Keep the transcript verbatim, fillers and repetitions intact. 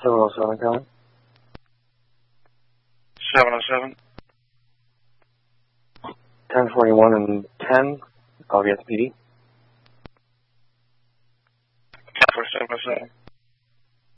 seven oh seven, calling. seven oh seven. ten forty-one and ten, call the S P D. ten four seven oh seven.